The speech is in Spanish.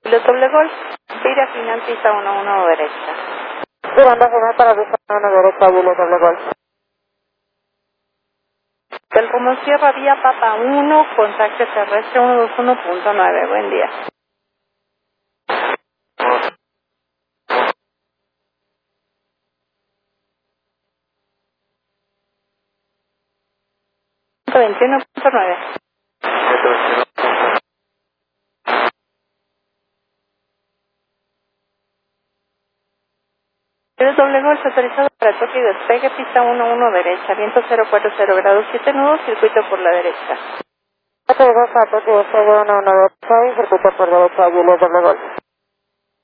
Los doble gol, vira final pista 11 derecha. Duranda final para pista 1 derecha, Juliet doble gol. Del rumbo Sierra vía Papa 1, contacto terrestre 121.9, buen día. .9. 121.9. El doble gol autorizado para toque y despegue, pista 11 derecha, viento 040 grados 7 nudos, circuito por la derecha. Toque 2 a toque despegue 11 derecha y circuito por derecha, Juliet doble gol.